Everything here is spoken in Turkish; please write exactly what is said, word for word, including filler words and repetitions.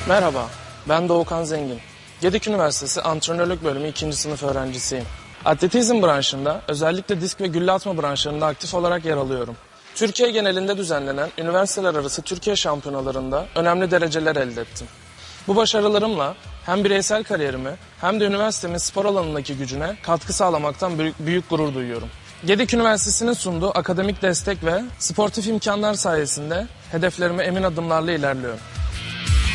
Merhaba, ben Doğukan Zengin. Gedik Üniversitesi Antrenörlük Bölümü ikinci sınıf öğrencisiyim. Atletizm branşında, özellikle disk ve gülle atma branşlarında aktif olarak yer alıyorum. Türkiye genelinde düzenlenen üniversiteler arası Türkiye şampiyonalarında önemli dereceler elde ettim. Bu başarılarımla hem bireysel kariyerime hem de üniversitemin spor alanındaki gücüne katkı sağlamaktan büyük, büyük gurur duyuyorum. Gedik Üniversitesi'nin sunduğu akademik destek ve sportif imkanlar sayesinde hedeflerime emin adımlarla ilerliyorum.